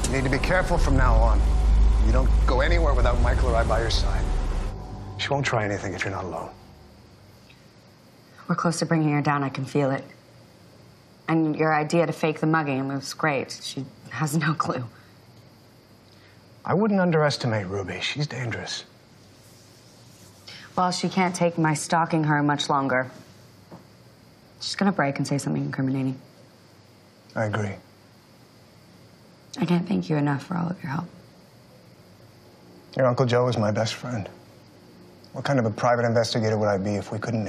You need to be careful from now on. You don't go anywhere without Michael or I by your side. She won't try anything if you're not alone. We're close to bringing her down. I can feel it. And your idea to fake the mugging was great. She has no clue. I wouldn't underestimate Ruby. She's dangerous. Well, she can't take my stalking her much longer. She's gonna break and say something incriminating. I agree. I can't thank you enough for all of your help. Your Uncle Joe is my best friend. What kind of a private investigator would I be if we couldn't